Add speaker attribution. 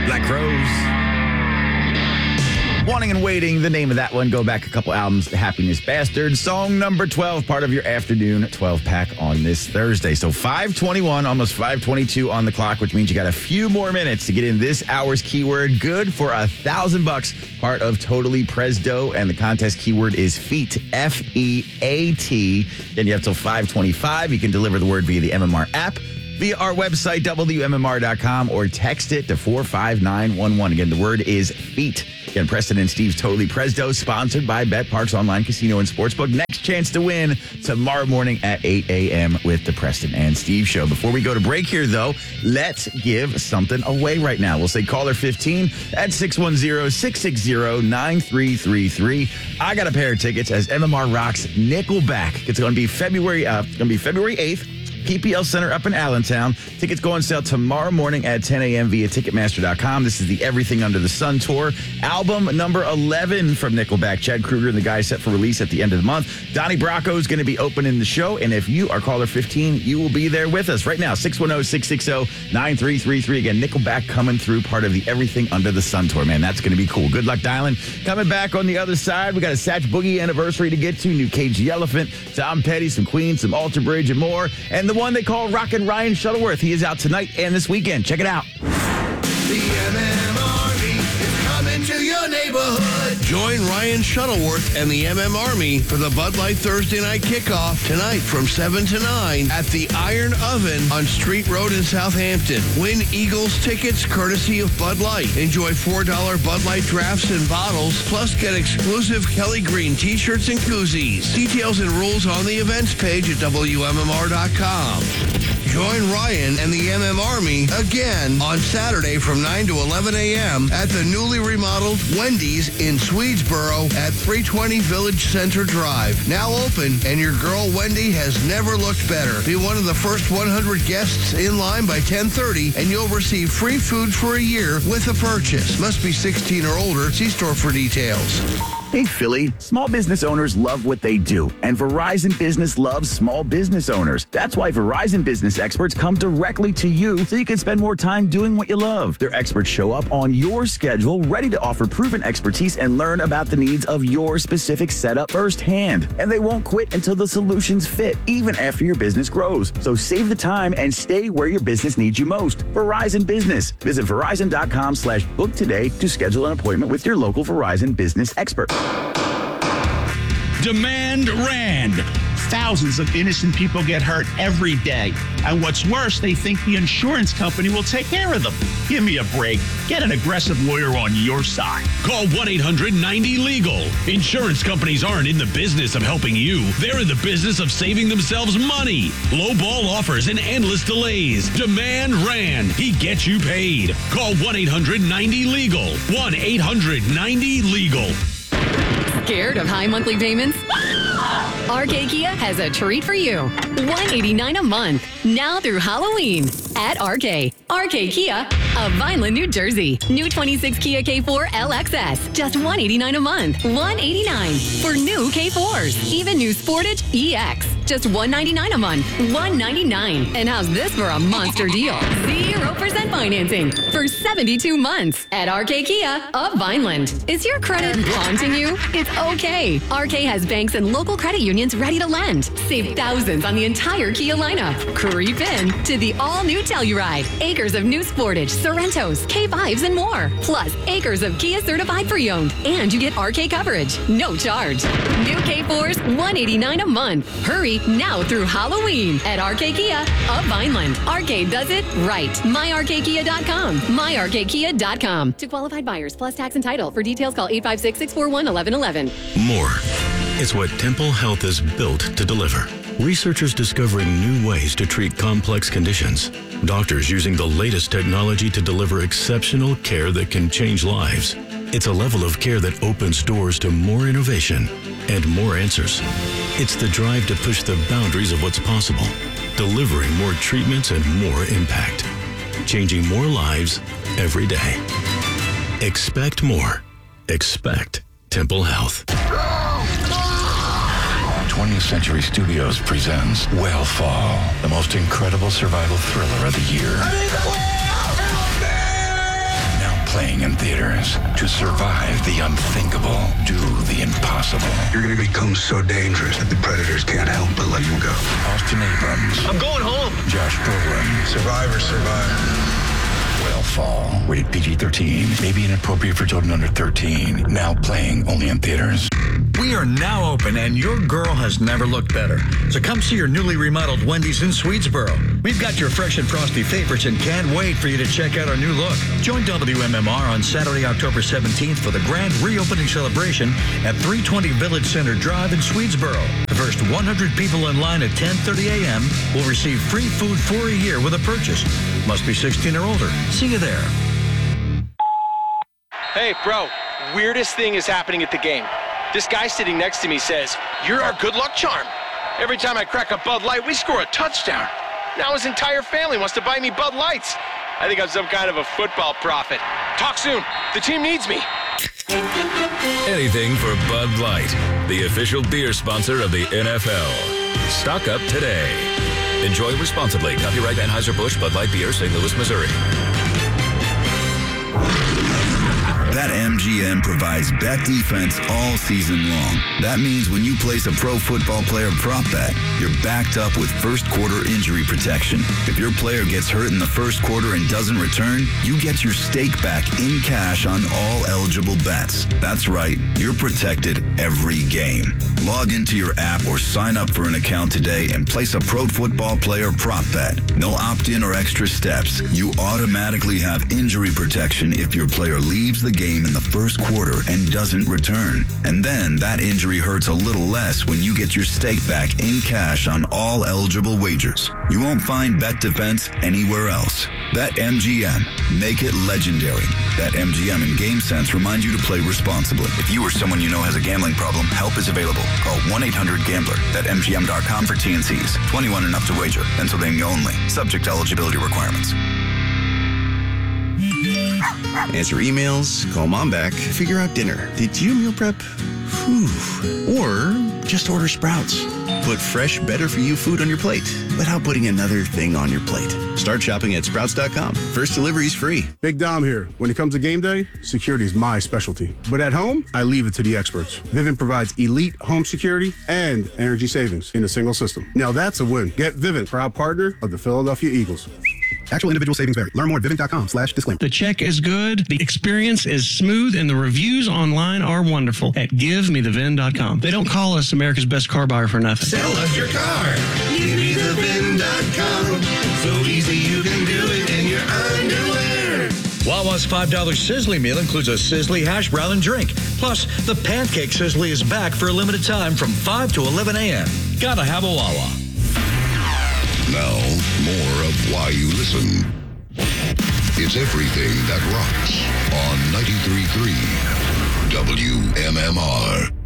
Speaker 1: Black Crowes. Wanting and Waiting, the name of that one. Go back a couple albums. The Happiness Bastard. Song number 12, part of your afternoon 12-pack on this Thursday. So 5:21, almost 5:22 on the clock, which means you got a few more minutes to get in this hour's keyword. Good for $1,000, part of Totally Presdo. And the contest keyword is FEAT, F-E-A-T. Then you have till 5:25. You can deliver the word via the MMR app, via our website, WMMR.com, or text it to 45911. Again, the word is FEAT. Again, Preston and Steve's Totally Presdo, sponsored by Bet Parks Online Casino and Sportsbook. Next chance to win tomorrow morning at 8 a.m. with the Preston and Steve Show. Before we go to break here, though, let's give something away right now. We'll say caller 15 at 610-660-9333. I got a pair of tickets as MMR rocks Nickelback. It's going to be February 8th. PPL Center up in Allentown. Tickets go on sale tomorrow morning at 10 a.m. via Ticketmaster.com. This is the Everything Under the Sun tour. Album number 11 from Nickelback. Chad Kroeger and the guys set for release at the end of the month. Donnie Bracco is going to be opening the show. And if you are caller 15, you will be there with us. Right now, 610-660-9333. Again, Nickelback coming through, part of the Everything Under the Sun tour. Man, that's going to be cool. Good luck dialing. Coming back on the other side, we got a Satch Boogie anniversary to get to. New Cage Elephant, Tom Petty, some Queen, some Alter Bridge, and more. And the one they call Rockin' Ryan Shuttleworth. He is out tonight and this weekend. Check it out.
Speaker 2: The MMRV is coming to your neighborhood. Join Ryan Shuttleworth and the MM Army for the Bud Light Thursday night kickoff tonight from 7 to 9 at the Iron Oven on Street Road in Southampton. Win Eagles tickets courtesy of Bud Light. Enjoy $4 Bud Light drafts and bottles, plus get exclusive Kelly Green t-shirts and koozies. Details and rules on the events page at WMMR.com. Join Ryan and the MM Army again on Saturday from 9 to 11 a.m. at the newly remodeled Wendy's in Swedesboro at 320 Village Center Drive. Now open, and your girl Wendy has never looked better. Be one of the first 100 guests in line by 10:30, and you'll receive free food for a year with a purchase. Must be 16 or older. See store for details.
Speaker 1: Hey, Philly, small business owners love what they do, and Verizon Business loves small business owners. That's why Verizon Business experts come directly to you so you can spend more time doing what you love. Their experts show up on your schedule, ready to offer proven expertise and learn about the needs of your specific setup firsthand. And they won't quit until the solutions fit, even after your business grows. So save the time and stay where your business needs you most. Verizon Business. Visit Verizon.com/book today to schedule an appointment with your local Verizon Business expert.
Speaker 3: Demand Rand. Thousands of innocent people get hurt every day. And what's worse, they think the insurance company will take care of them. Give me a break. Get an aggressive lawyer on your side.
Speaker 4: Call 1-800-90-LEGAL. Insurance companies aren't in the business of helping you. They're in the business of saving themselves money. Low ball offers and endless delays. Demand Rand. He gets you paid. Call 1-800-90-LEGAL. 1-800-90-LEGAL.
Speaker 5: Scared of high monthly payments? RK Kia has a treat for you. $189 a month, now through Halloween at RK. RK Kia of Vineland, New Jersey. New 26 Kia K4 LXS, just $189 a month. $189 for new K4s. Even new Sportage EX, just $199 a month. $199. And how's this for a monster deal? 0% financing for 72 months at RK Kia of Vineland. Is your credit haunting you? It's okay. RK has banks and local credit unions ready to lend. Save thousands on the entire Kia lineup. Creep in to the all-new Telluride. Acres of new Sportage, Sorrentos, K5s, and more. Plus, acres of Kia certified pre-owned. And you get RK coverage. No charge. New K4s, $189 a month. Hurry now through Halloween at RK Kia of Vineland. RK does it right. MyRKKia.com. MyRKKia.com. To qualified buyers plus tax and title. For details, call 856-641-1111.
Speaker 6: More. It's what Temple Health is built to deliver. Researchers discovering new ways to treat complex conditions. Doctors using the latest technology to deliver exceptional care that can change lives. It's a level of care that opens doors to more innovation and more answers. It's the drive to push the boundaries of what's possible, delivering more treatments and more impact, changing more lives every day. Expect more. Expect Temple Health.
Speaker 7: 20th Century Studios presents Whale Fall, the most incredible survival thriller of the year. Now playing in theaters. To survive the unthinkable, do the impossible.
Speaker 8: You're going to become so dangerous that the predators can't help but let you go.
Speaker 7: Austin Abrams.
Speaker 9: I'm going home.
Speaker 7: Josh Brolin.
Speaker 8: Survivors survive.
Speaker 7: Whale Fall. Rated PG-13. May be inappropriate for children under 13. Now playing only in theaters.
Speaker 10: We are now open, and your girl has never looked better. So come see your newly remodeled Wendy's in Swedesboro. We've got your fresh and frosty favorites and can't wait for you to check out our new look. Join WMMR on Saturday, October 17th for the grand reopening celebration at 320 Village Center Drive in Swedesboro. The first 100 people in line at 10:30 a.m. will receive free food for a year with a purchase. Must be 16 or older. See you there.
Speaker 9: Hey, bro, weirdest thing is happening at the game. This guy sitting next to me says, "You're our good luck charm." Every time I crack a Bud Light, we score a touchdown. Now his entire family wants to buy me Bud Lights. I think I'm some kind of a football prophet. Talk soon. The team needs me.
Speaker 11: Anything for Bud Light, the official beer sponsor of the NFL. Stock up today. Enjoy responsibly. Copyright Anheuser-Busch Bud Light Beer, St. Louis, Missouri.
Speaker 12: That MGM provides bet defense all season long. That means when you place a pro football player prop bet, you're backed up with first quarter injury protection. If your player gets hurt in the first quarter and doesn't return, you get your stake back in cash on all eligible bets. That's right, you're protected every game. Log into your app or sign up for an account today and place a pro football player prop bet. No opt-in or extra steps. You automatically have injury protection if your player leaves the game in the first quarter and doesn't return. And then that injury hurts a little less when you get your stake back in cash on all eligible wagers. You won't find bet defense anywhere else. Bet MGM. Make it legendary. Bet MGM and GameSense remind you to play responsibly. If you or someone you know has a gambling problem, help is available. Call 1-800-GAMBLER. Bet MGM.com for T&Cs. 21 and up to wager. Pennsylvania only. Subject to eligibility requirements.
Speaker 13: Answer emails, call mom back, figure out dinner. Did you meal prep? Whew. Or just order Sprouts. Put fresh, better-for-you food on your plate without putting another thing on your plate. Start shopping at Sprouts.com. First delivery's free.
Speaker 14: Big Dom here. When it comes to game day, security is my specialty. But at home, I leave it to the experts. Vivint provides elite home security and energy savings in a single system. Now that's a win. Get Vivint, proud partner of the Philadelphia Eagles.
Speaker 15: Actual individual savings vary. Learn more at Vivint.com/disclaimer.
Speaker 16: The check is good, the experience is smooth, and the reviews online are wonderful at GiveMeTheVin.com. They don't call us America's best car buyer for nothing.
Speaker 2: Sell us your car. GiveMeTheVin.com. So easy you can do it in your underwear.
Speaker 10: Wawa's $5 Sizzly meal includes a Sizzly hash brown and drink. Plus, the Pancake Sizzly is back for a limited time from 5 to 11 a.m. Gotta have a Wawa.
Speaker 17: Now, more of why you listen. It's everything that rocks on 93.3 WMMR.